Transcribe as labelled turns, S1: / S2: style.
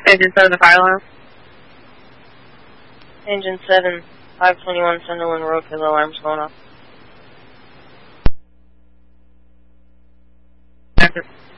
S1: Engine 7 to fire alarm.
S2: Engine 7, 521 Sunderland Road for the alarms going off.
S1: Active.